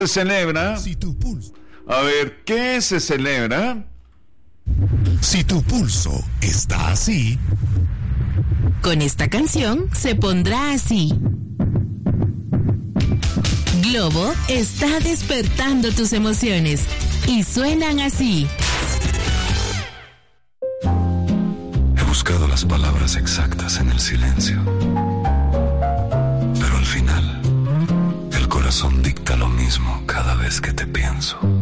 se celebra? Si tu pulso. A ver, ¿qué se celebra? Si tu pulso está así. Con esta canción se pondrá así. Globo está despertando tus emociones y suenan así. He buscado las palabras exactas en el silencio, pero al final el corazón dicta lo mismo cada vez que te pienso.